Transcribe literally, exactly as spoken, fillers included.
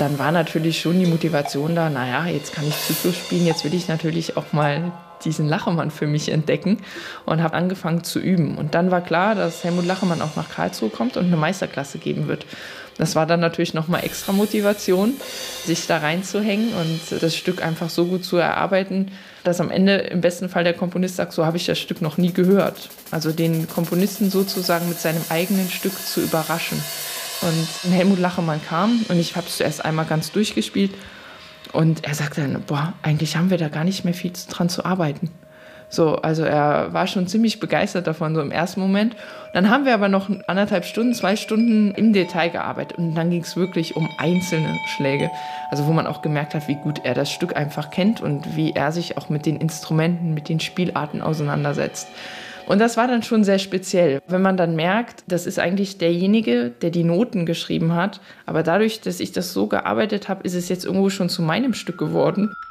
dann war natürlich schon die Motivation da, naja, jetzt kann ich Zyklus spielen, jetzt will ich natürlich auch mal diesen Lachemann für mich entdecken und habe angefangen zu üben. Und dann war klar, dass Helmut Lachemann auch nach Karlsruhe kommt und eine Meisterklasse geben wird. Das war dann natürlich nochmal extra Motivation, sich da reinzuhängen und das Stück einfach so gut zu erarbeiten, dass am Ende im besten Fall der Komponist sagt, so habe ich das Stück noch nie gehört. Also den Komponisten sozusagen mit seinem eigenen Stück zu überraschen. Und Helmut Lachemann kam und ich habe es zuerst einmal ganz durchgespielt und er sagte dann, boah, eigentlich haben wir da gar nicht mehr viel dran zu arbeiten. So, also er war schon ziemlich begeistert davon, so im ersten Moment. Dann haben wir aber noch anderthalb Stunden, zwei Stunden im Detail gearbeitet und dann ging es wirklich um einzelne Schläge. Also wo man auch gemerkt hat, wie gut er das Stück einfach kennt und wie er sich auch mit den Instrumenten, mit den Spielarten auseinandersetzt. Und das war dann schon sehr speziell, wenn man dann merkt, das ist eigentlich derjenige, der die Noten geschrieben hat. Aber dadurch, dass ich das so gearbeitet habe, ist es jetzt irgendwo schon zu meinem Stück geworden.